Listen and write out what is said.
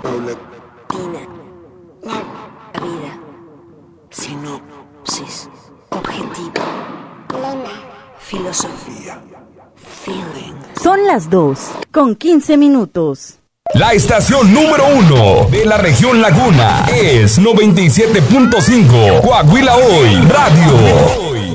Tina. La vida. Sinopsis. Objetivo. Lema. Filosofía. Feeling. Son las 2:15. La estación número 1 de la región Laguna es 97.5 Coahuila Hoy Radio.